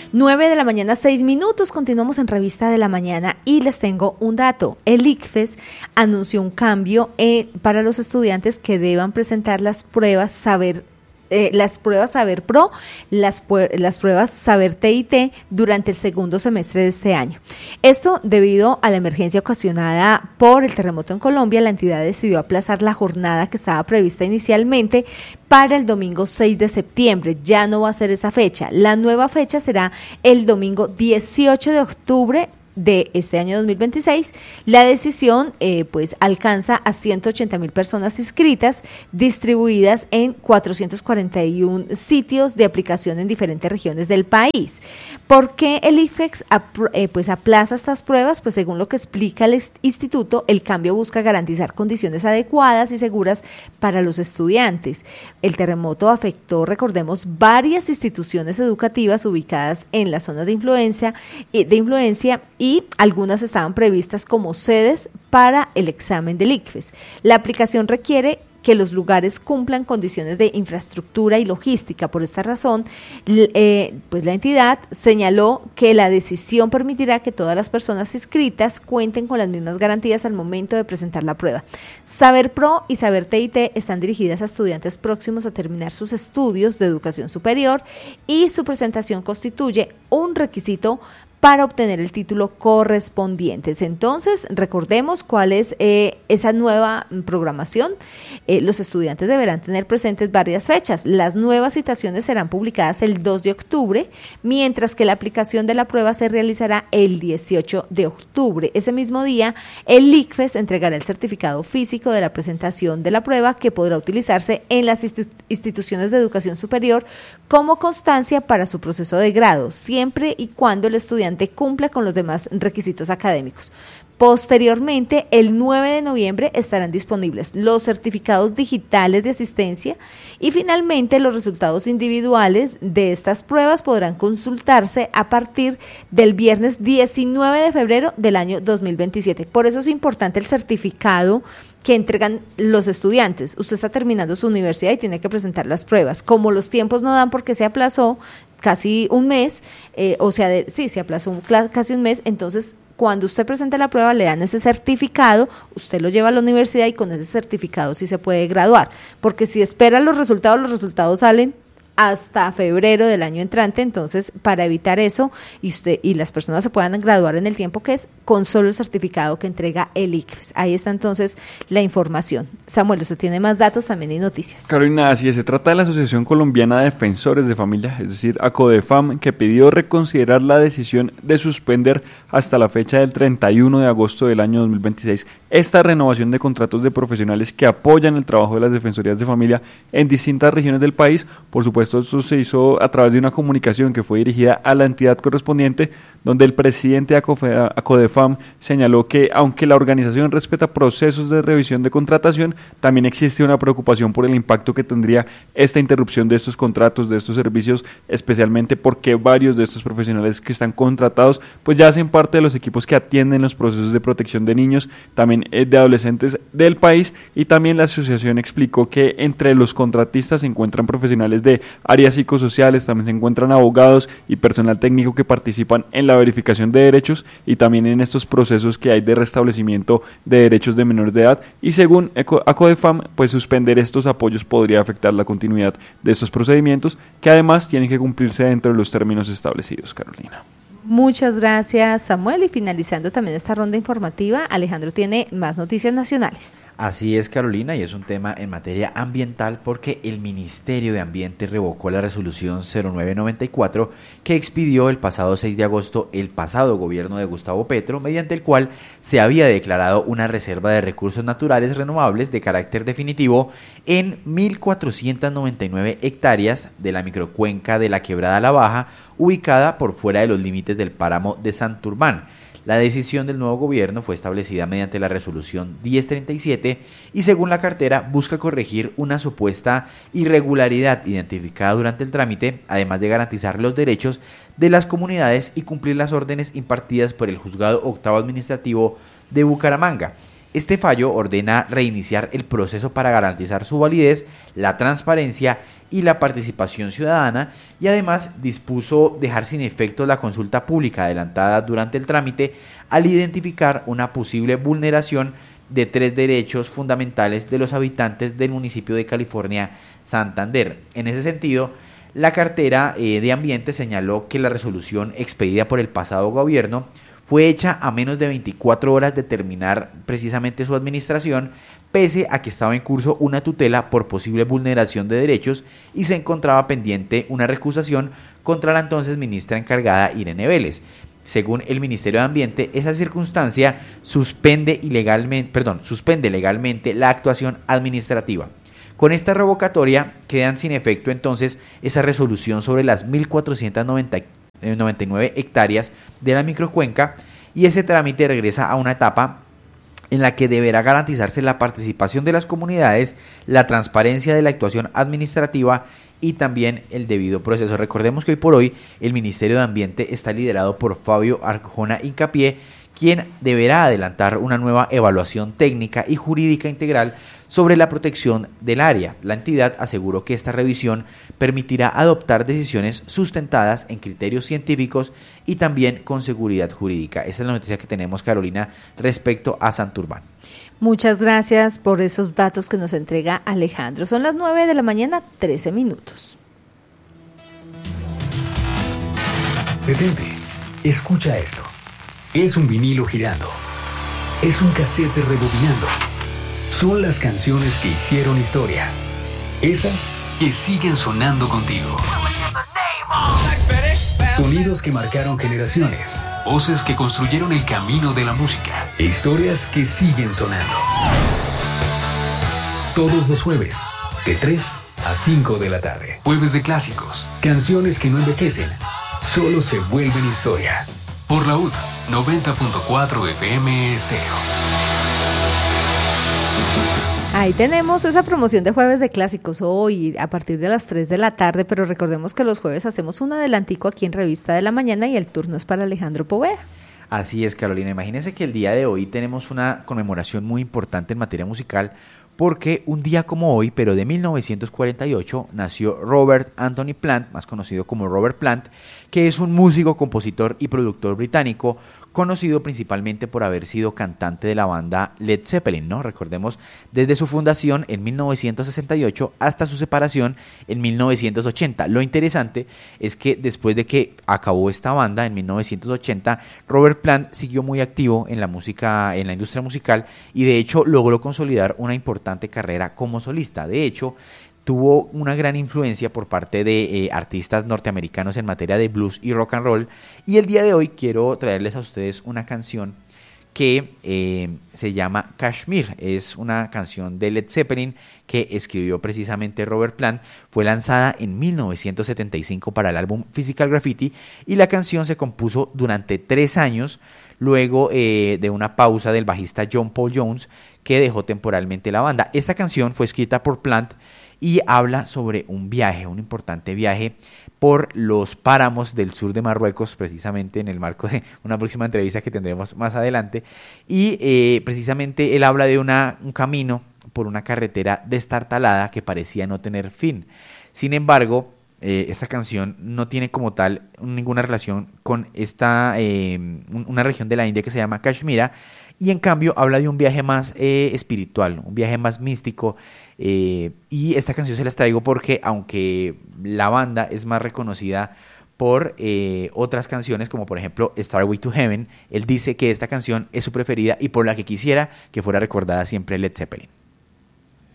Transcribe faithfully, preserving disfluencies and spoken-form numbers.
nueve de la mañana, seis minutos, continuamos en Revista de la Mañana y les tengo un dato. El ICFES anunció un cambio eh, para los estudiantes que deban presentar las pruebas Saber Eh, las pruebas Saber Pro, las, las pruebas Saber T I T durante el segundo semestre de este año. Esto debido a la emergencia ocasionada por el terremoto en Colombia. La entidad decidió aplazar la jornada que estaba prevista inicialmente para el domingo seis de septiembre. Ya no va a ser esa fecha. La nueva fecha será el domingo dieciocho de octubre de este año dos mil veintiséis. La decisión eh, pues alcanza a ciento ochenta mil personas inscritas, distribuidas en cuatrocientos cuarenta y uno sitios de aplicación en diferentes regiones del país. ¿Por qué el ICFES eh, pues aplaza estas pruebas? Pues según lo que explica el instituto, el cambio busca garantizar condiciones adecuadas y seguras para los estudiantes. El terremoto afectó, recordemos, varias instituciones educativas ubicadas en las zonas de influencia, eh, de influencia y y algunas estaban previstas como sedes para el examen del ICFES. La aplicación requiere que los lugares cumplan condiciones de infraestructura y logística. Por esta razón, eh, pues la entidad señaló que la decisión permitirá que todas las personas inscritas cuenten con las mismas garantías al momento de presentar la prueba. Saber Pro y Saber T I T están dirigidas a estudiantes próximos a terminar sus estudios de educación superior y su presentación constituye un requisito para obtener el título correspondiente. Entonces, recordemos cuál es eh, esa nueva programación. Eh, los estudiantes deberán tener presentes varias fechas. Las nuevas citaciones serán publicadas el dos de octubre, mientras que la aplicación de la prueba se realizará el dieciocho de octubre. Ese mismo día, el ICFES entregará el certificado físico de la presentación de la prueba, que podrá utilizarse en las institu- instituciones de educación superior como constancia para su proceso de grado, siempre y cuando el estudiante cumpla con los demás requisitos académicos. Posteriormente, el nueve de noviembre estarán disponibles los certificados digitales de asistencia y finalmente los resultados individuales de estas pruebas podrán consultarse a partir del viernes diecinueve de febrero del año dos mil veintisiete. Por eso es importante el certificado que entregan los estudiantes. Usted está terminando su universidad y tiene que presentar las pruebas. Como los tiempos no dan porque se aplazó casi un mes, eh, o sea, de, sí, se aplazó un, casi un mes, entonces cuando usted presente la prueba le dan ese certificado, usted lo lleva a la universidad y con ese certificado sí se puede graduar, porque si espera los resultados, los resultados salen hasta febrero del año entrante. Entonces, para evitar eso y usted y las personas se puedan graduar en el tiempo que es, con solo el certificado que entrega el ICFES. Ahí está entonces la información. Samuel, usted tiene más datos también y noticias. Carolina, así es, se trata de la Asociación Colombiana de Defensores de Familia, es decir, ACODEFAM, que pidió reconsiderar la decisión de suspender hasta la fecha del treinta y uno de agosto del año dos mil veintiséis esta renovación de contratos de profesionales que apoyan el trabajo de las defensorías de familia en distintas regiones del país. Por supuesto, esto se hizo a través de una comunicación que fue dirigida a la entidad correspondiente, donde el presidente de ACODEFAM señaló que aunque la organización respeta procesos de revisión de contratación, también existe una preocupación por el impacto que tendría esta interrupción de estos contratos, de estos servicios, especialmente porque varios de estos profesionales que están contratados pues ya hacen parte de los equipos que atienden los procesos de protección de niños, también de adolescentes del país. Y también la asociación explicó que entre los contratistas se encuentran profesionales de áreas psicosociales, también se encuentran abogados y personal técnico que participan en la verificación de derechos y también en estos procesos que hay de restablecimiento de derechos de menores de edad. Y según ACODEFAM, pues suspender estos apoyos podría afectar la continuidad de estos procedimientos, que además tienen que cumplirse dentro de los términos establecidos. Carolina. Muchas gracias, Samuel. Y finalizando también esta ronda informativa, Alejandro tiene más noticias nacionales. Así es, Carolina, y es un tema en materia ambiental porque el Ministerio de Ambiente revocó la resolución cero nueve noventa y cuatro que expidió el pasado seis de agosto el pasado gobierno de Gustavo Petro, mediante el cual se había declarado una reserva de recursos naturales renovables de carácter definitivo en mil cuatrocientas noventa y nueve hectáreas de la microcuenca de la Quebrada La Baja, ubicada por fuera de los límites del páramo de Santurbán. La decisión del nuevo gobierno fue establecida mediante la resolución diez treinta y siete y según la cartera busca corregir una supuesta irregularidad identificada durante el trámite, además de garantizar los derechos de las comunidades y cumplir las órdenes impartidas por el Juzgado Octavo Administrativo de Bucaramanga. Este fallo ordena reiniciar el proceso para garantizar su validez, la transparencia y la participación ciudadana, y además dispuso dejar sin efecto la consulta pública adelantada durante el trámite al identificar una posible vulneración de tres derechos fundamentales de los habitantes del municipio de California, Santander. En ese sentido, la cartera eh, de Ambiente señaló que la resolución expedida por el pasado gobierno fue hecha a menos de veinticuatro horas de terminar precisamente su administración, pese a que estaba en curso una tutela por posible vulneración de derechos y se encontraba pendiente una recusación contra la entonces ministra encargada Irene Vélez. Según el Ministerio de Ambiente, esa circunstancia suspende ilegalmente, perdón, suspende legalmente la actuación administrativa. Con esta revocatoria quedan sin efecto entonces esa resolución sobre las mil cuatrocientas noventa y nueve hectáreas de la microcuenca, y ese trámite regresa a una etapa en la que deberá garantizarse la participación de las comunidades, la transparencia de la actuación administrativa y también el debido proceso. Recordemos que hoy por hoy el Ministerio de Ambiente está liderado por Fabio Arjona Hincapié, quien deberá adelantar una nueva evaluación técnica y jurídica integral sobre la protección del área. La entidad aseguró que esta revisión permitirá adoptar decisiones sustentadas en criterios científicos y también con seguridad jurídica. Esa es la noticia que tenemos, Carolina, respecto a Santurbán. Muchas gracias por esos datos que nos entrega Alejandro. Son las nueve de la mañana, trece minutos. Detente, escucha esto. Es un vinilo girando. Es un casete rebobinando. Son las canciones que hicieron historia. Esas que siguen sonando contigo. Sonidos que marcaron generaciones. Voces que construyeron el camino de la música. Historias que siguen sonando. Todos los jueves, de tres a cinco de la tarde. Jueves de clásicos. Canciones que no envejecen. Solo se vuelven historia. Por la U T noventa punto cuatro F M Estéreo. Ahí tenemos esa promoción de Jueves de Clásicos hoy a partir de las tres de la tarde, pero recordemos que los jueves hacemos un adelantico aquí en Revista de la Mañana y el turno es para Alejandro Poveda. Así es, Carolina. Imagínense que el día de hoy tenemos una conmemoración muy importante en materia musical, porque un día como hoy, pero de mil novecientos cuarenta y ocho, nació Robert Anthony Plant, más conocido como Robert Plant, que es un músico, compositor y productor británico, conocido principalmente por haber sido cantante de la banda Led Zeppelin, ¿no? Recordemos, desde su fundación en mil novecientos sesenta y ocho hasta su separación en mil novecientos ochenta. Lo interesante es que después de que acabó esta banda en mil novecientos ochenta, Robert Plant siguió muy activo en la música, en la industria musical, y de hecho logró consolidar una importante carrera como solista. De hecho, tuvo una gran influencia por parte de eh, artistas norteamericanos en materia de blues y rock and roll, y el día de hoy quiero traerles a ustedes una canción que eh, se llama Kashmir. Es una canción de Led Zeppelin que escribió precisamente Robert Plant. Fue lanzada en mil novecientos setenta y cinco para el álbum Physical Graffiti, y la canción se compuso durante tres años luego eh, de una pausa del bajista John Paul Jones, que dejó temporalmente la banda. Esta canción fue escrita por Plant y habla sobre un viaje, un importante viaje por los páramos del sur de Marruecos, precisamente en el marco de una próxima entrevista que tendremos más adelante, y eh, precisamente él habla de una, un camino por una carretera destartalada que parecía no tener fin. Sin embargo, eh, esta canción no tiene como tal ninguna relación con esta eh, una región de la India que se llama Kashmira, y en cambio habla de un viaje más eh, espiritual, un viaje más místico. Eh, y esta canción se las traigo porque, aunque la banda es más reconocida por eh, otras canciones, como por ejemplo Starway to Heaven, él dice que esta canción es su preferida y por la que quisiera que fuera recordada siempre Led Zeppelin.